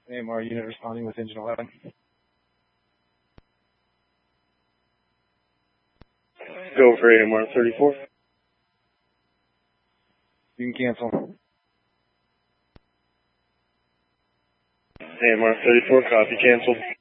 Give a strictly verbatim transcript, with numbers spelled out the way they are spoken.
A M R unit responding with engine eleven. Go for A M R thirty-four. You can cancel. A M R thirty-four, copy, canceled.